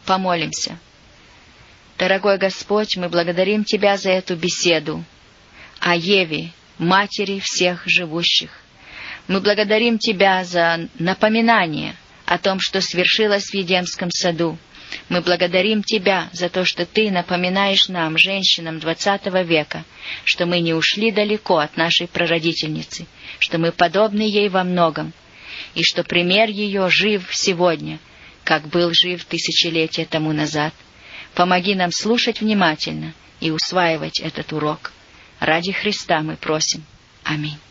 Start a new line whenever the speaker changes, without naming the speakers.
Помолимся. Дорогой Господь, мы благодарим Тебя за эту беседу о Еве, матери всех живущих. Мы благодарим Тебя за напоминание о том, что свершилось в Едемском саду. Мы благодарим Тебя за то, что Ты напоминаешь нам, женщинам 20 века, что мы не ушли далеко от нашей прародительницы, что мы подобны ей во многом, и что пример ее жив сегодня, как был жив тысячелетия тому назад. Помоги нам слушать внимательно и усваивать этот урок. Ради Христа мы просим. Аминь.